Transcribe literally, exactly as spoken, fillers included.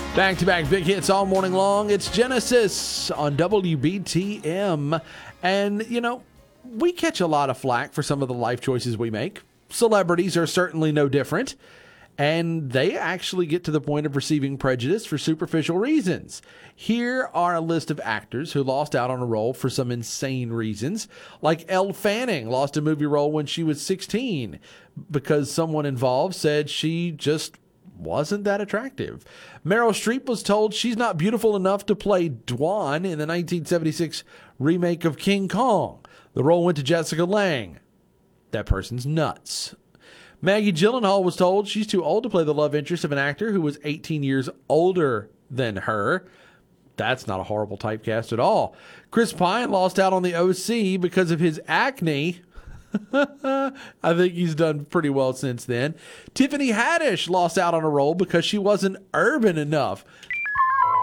Back-to-back big hits all morning long. It's Genesis on W B T M. And, you know, we catch a lot of flack for some of the life choices we make. Celebrities are certainly no different. And they actually get to the point of receiving prejudice for superficial reasons. Here are a list of actors who lost out on a role for some insane reasons. Like Elle Fanning lost a movie role when she was sixteen because someone involved said she just wasn't that attractive. Meryl Streep was told she's not beautiful enough to play Dwan in the nineteen seventy-six remake of King Kong. The role went to Jessica Lange. That person's nuts. Maggie Gyllenhaal was told she's too old to play the love interest of an actor who was eighteen years older than her. That's not a horrible typecast at all. Chris Pine lost out on the O C because of his acne. I think he's done pretty well since then. Tiffany Haddish lost out on a role because she wasn't urban enough.